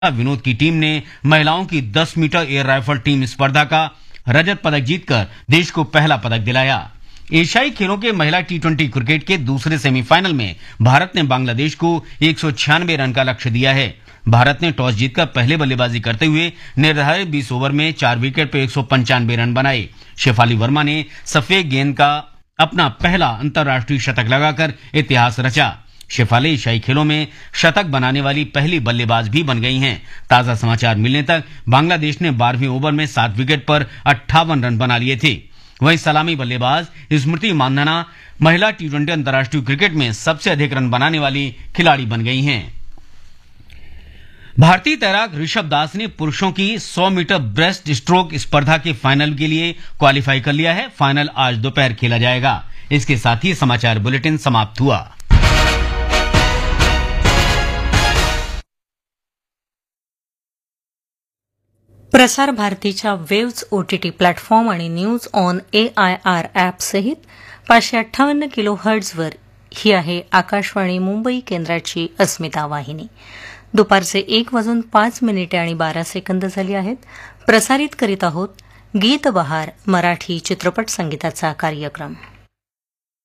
विनोद की टीम ने महिलाओं की 10 मीटर एयर राइफल टीम स्पर्धा का रजत पदक जीतकर देश को पहला पदक दिलाया। एशियाई खेलों के महिला टी20 क्रिकेट के दूसरे सेमीफाइनल में भारत ने बांग्लादेश को 196 रन का लक्ष्य दिया है। भारत ने टॉस जीतकर पहले बल्लेबाजी करते हुए निर्धारित 20 ओवर में 4 विकेट पर 195 रन बनाए। शेफाली वर्मा ने सफेद गेंद का अपना पहला अंतर्राष्ट्रीय शतक लगाकर इतिहास रचा। शेफाली एशियाई खेलों में शतक बनाने वाली पहली बल्लेबाज भी बन गई हैं। ताजा समाचार मिलने तक बांग्लादेश ने 12वें ओवर में 7 विकेट पर 58 रन बना लिए थे। वहीं सलामी बल्लेबाज स्मृति मानधना महिला टी20 अंतर्राष्ट्रीय क्रिकेट में सबसे अधिक रन बनाने वाली खिलाड़ी बन गई हैं। भारतीय तैराक ऋषभ दास ने पुरुषों की 100 मीटर ब्रेस्ट स्ट्रोक स्पर्धा के फाइनल के लिए क्वालिफाई कर लिया है। फाइनल आज दोपहर खेला जाएगा। इसके साथ ही समाचार बुलेटिन समाप्त हुआ। प्रसार भारतीच्या वेव्ज ओटीटी प्लॅटफॉर्म आणि न्यूज ऑन AIR ॲपसहित 558 किलोहर्ट्झवर ही आहे आकाशवाणी मुंबई केंद्राची अस्मिता वाहिनी। दुपारचे 1:05 आणि 12 सेकंद झाली आहेत। प्रसारित करीत आहोत गीत बहार मराठी चित्रपट संगीताचा कार्यक्रम।